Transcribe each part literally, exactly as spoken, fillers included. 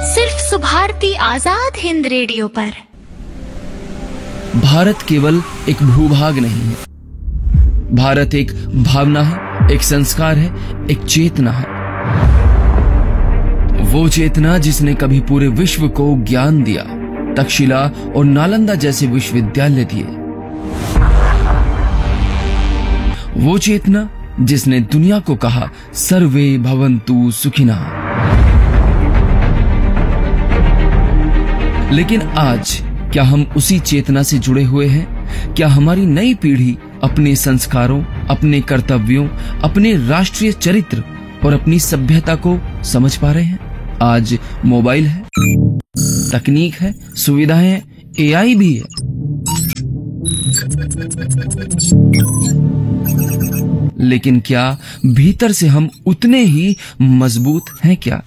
सिर्फ सुभारती आजाद हिंद रेडियो पर। भारत केवल एक भूभाग नहीं है, भारत एक भावना है, एक संस्कार है, एक चेतना है। वो चेतना जिसने कभी पूरे विश्व को ज्ञान दिया, तक्षशिला और नालंदा जैसे विश्वविद्यालय दिए। वो चेतना जिसने दुनिया को कहा सर्वे भवन्तु सुखिनः। लेकिन आज क्या हम उसी चेतना से जुड़े हुए हैं? क्या हमारी नई पीढ़ी अपने संस्कारों, अपने कर्तव्यों, अपने राष्ट्रीय चरित्र और अपनी सभ्यता को समझ पा रहे हैं? आज मोबाइल है, तकनीक है, सुविधाएं हैं, एआई भी है, लेकिन क्या भीतर से हम उतने ही मजबूत हैं क्या?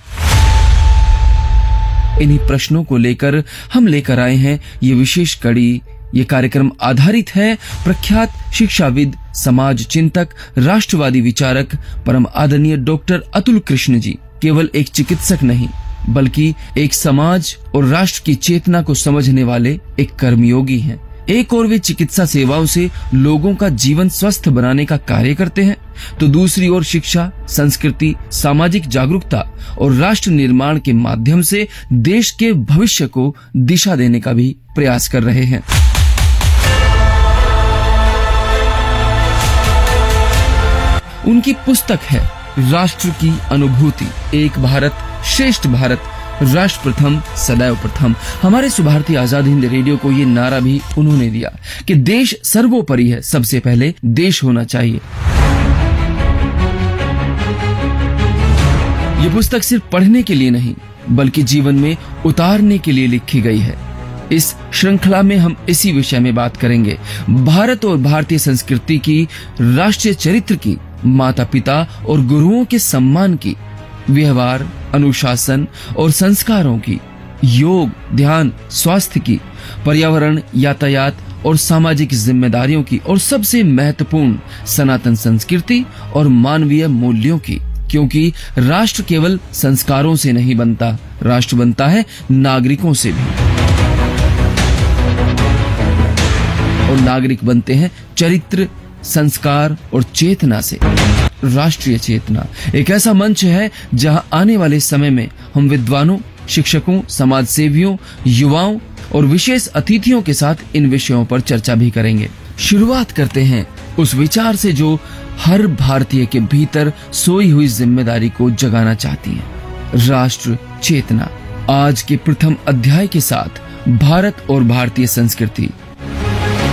इन्हीं प्रश्नों को लेकर हम लेकर आए हैं ये विशेष कड़ी। ये कार्यक्रम आधारित है प्रख्यात शिक्षाविद, समाज चिंतक, राष्ट्रवादी विचारक, परम आदरणीय डॉक्टर अतुल कृष्ण जी केवल एक चिकित्सक नहीं, बल्कि एक समाज और राष्ट्र की चेतना को समझने वाले एक कर्मयोगी हैं। एक और वे चिकित्सा सेवाओं से लोगों का जीवन स्वस्थ बनाने का कार्य करते हैं, तो दूसरी ओर शिक्षा, संस्कृति, सामाजिक जागरूकता और राष्ट्र निर्माण के माध्यम से देश के भविष्य को दिशा देने का भी प्रयास कर रहे हैं। उनकी पुस्तक है राष्ट्र की अनुभूति, एक भारत श्रेष्ठ भारत, राष्ट्र प्रथम सदैव प्रथम। हमारे सुभारती आजाद हिंद रेडियो को ये नारा भी उन्होंने दिया कि देश सर्वोपरि है, सबसे पहले देश होना चाहिए। ये पुस्तक सिर्फ पढ़ने के लिए नहीं, बल्कि जीवन में उतारने के लिए लिखी गई है। इस श्रृंखला में हम इसी विषय में बात करेंगे, भारत और भारतीय संस्कृति की, राष्ट्रीय चरित्र की, माता पिता और गुरुओं के सम्मान की, व्यवहार, अनुशासन और संस्कारों की, योग, ध्यान, स्वास्थ्य की, पर्यावरण, यातायात और सामाजिक जिम्मेदारियों की, और सबसे महत्वपूर्ण सनातन संस्कृति और मानवीय मूल्यों की। क्योंकि राष्ट्र केवल संस्कारों से नहीं बनता, राष्ट्र बनता है नागरिकों से भी, और नागरिक बनते हैं चरित्र, संस्कार और चेतना से। राष्ट्रीय चेतना एक ऐसा मंच है जहां आने वाले समय में हम विद्वानों, शिक्षकों, समाज सेवियों, युवाओं और विशेष अतिथियों के साथ इन विषयों पर चर्चा भी करेंगे। शुरुआत करते हैं उस विचार से जो हर भारतीय के भीतर सोई हुई जिम्मेदारी को जगाना चाहती है, राष्ट्र चेतना। आज के प्रथम अध्याय के साथ भारत और भारतीय संस्कृति,